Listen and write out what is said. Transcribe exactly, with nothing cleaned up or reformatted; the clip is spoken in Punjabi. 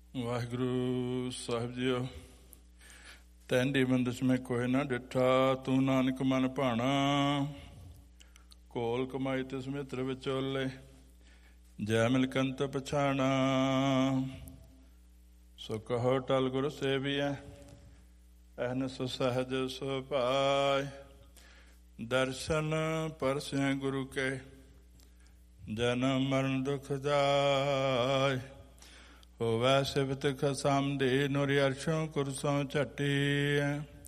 ਵਾਹਿਗੁਰੂ ਸਾਹਿਬ ਜੀਓ। ਤੈਂਡੀ ਬੰਦਿਸ਼ ਮੈਂ ਕੋਇ ਨਾ ਡਿਠਾ, ਤੂੰ ਨਾਨਕ ਮਨ ਭਾਣਾ। ਕੋਲ ਕਮਾਈ ਤਿਸ ਮਿੱਤਰ ਵਿਚੋਲੇ, ਜੈ ਮਿਲਕੰਤ ਪਛਾਣਾ। ਸੋ ਕਹੋ ਟਲ ਗੁਰ ਸੇਵੀਐ, ਅਹਨਿ ਸਹਿਜ ਸੁਭਾਇ। ਦਰਸ਼ਨ ਪਰਸੈ ਗੁਰੂ ਕੇ, ਜਨਮ ਮਰਨ ਦੁਖ ਜਾਇ। ਹੋਵੈ ਸਿਫਤ ਖਸਮ ਦੀ, ਨੂਰਿ ਅਰਸ਼ੋਂ ਕੁਰਸੋਂ ਝਟੀ।